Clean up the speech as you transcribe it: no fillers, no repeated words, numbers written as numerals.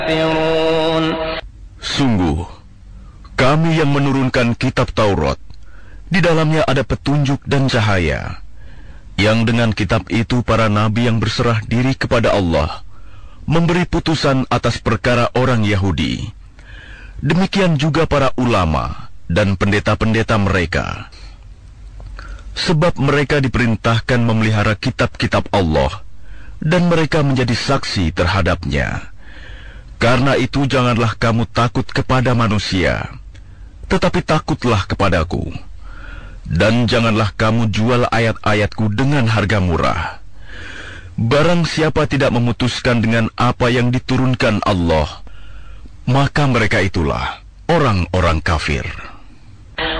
Sungguh, kami yang menurunkan kitab Taurat, di dalamnya ada petunjuk dan cahaya, yang dengan kitab itu para nabi yang berserah diri kepada Allah memberi putusan atas perkara orang Yahudi. Demikian juga para ulama dan pendeta-pendeta mereka. Sebab mereka diperintahkan memelihara kitab-kitab Allah, dan mereka menjadi saksi terhadapnya. Karena itu janganlah kamu takut kepada manusia, tetapi takutlah kepadaku. Dan janganlah kamu jual ayat-ayatku dengan harga murah. Barang siapa tidak memutuskan dengan apa yang diturunkan Allah, maka mereka itulah orang-orang kafir.